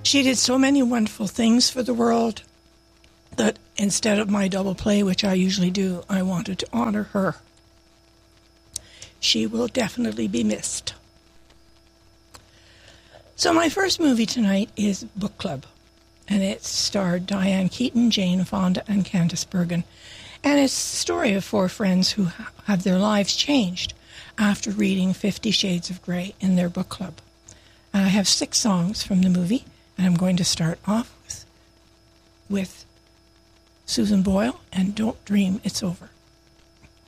She did so many wonderful things for the world that instead of my double play, which I usually do, I wanted to honor her. She will definitely be missed. So my first movie tonight is Book Club, and it starred Diane Keaton, Jane Fonda, and Candice Bergen. And it's the story of four friends who have their lives changed after reading 50 Shades of Grey in their book club. I have 6 songs from the movie, and I'm going to start off with Susan Boyle and Don't Dream It's Over.